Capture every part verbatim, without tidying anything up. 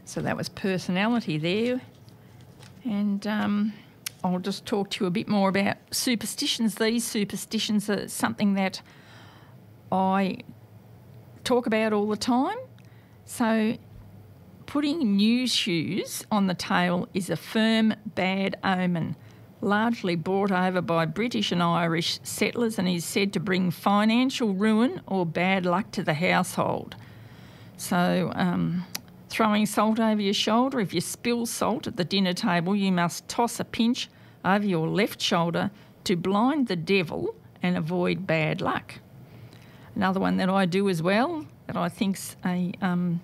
So that was personality there. And um, I'll just talk to you a bit more about superstitions. These superstitions are something that I talk about all the time. So putting new shoes on the tail is a firm bad omen, largely brought over by British and Irish settlers, and is said to bring financial ruin or bad luck to the household. So um, throwing salt over your shoulder. If you spill salt at the dinner table, you must toss a pinch over your left shoulder to blind the devil and avoid bad luck. Another one that I do as well, that I think's a, um,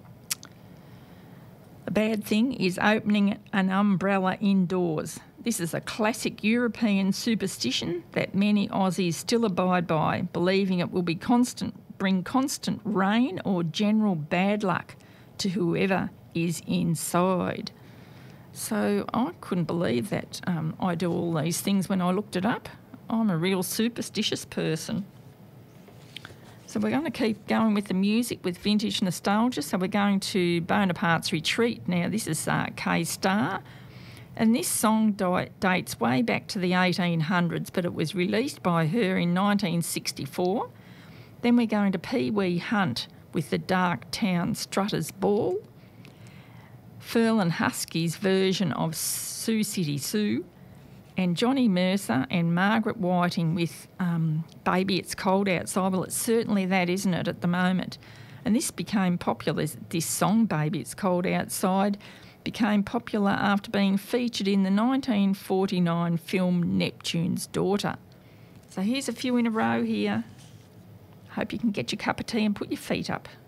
a bad thing, is opening an umbrella indoors. This is a classic European superstition that many Aussies still abide by, believing it will be constant, bring constant rain or general bad luck to whoever is inside. So I couldn't believe that um, I do all these things when I looked it up. I'm a real superstitious person. So we're going to keep going with the music with vintage nostalgia. So we're going to Bonaparte's Retreat. Now this is uh, Kay Starr. And this song di- dates way back to the eighteen hundreds, but it was released by her in nineteen sixty-four. Then we're going to Pee Wee Hunt with the Dark Town Strutters Ball. Furl and Husky's version of Sioux City Sue. And Johnny Mercer and Margaret Whiting with um, Baby It's Cold Outside. Well, it's certainly that, isn't it, at the moment? And this became popular, this song, Baby It's Cold Outside, became popular after being featured in the nineteen forty-nine film Neptune's Daughter. So here's a few in a row here. Hope you can get your cup of tea and put your feet up.